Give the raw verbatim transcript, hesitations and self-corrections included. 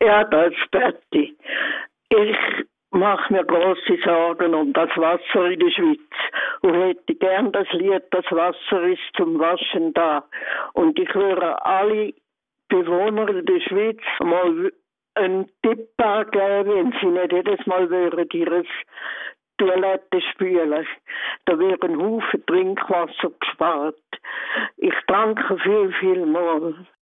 Ja, das ist Betty. Ich mache mir große Sorgen um das Wasser in der Schweiz und hätte gern das Lied «Das Wasser ist zum Waschen da». Und ich würde alle Bewohner in der Schweiz mal einen Tipp angeben, wenn sie nicht jedes Mal würden ihre Toilette spülen. Da wäre ein Haufen Trinkwasser gespart. Ich danke viel, viel mal.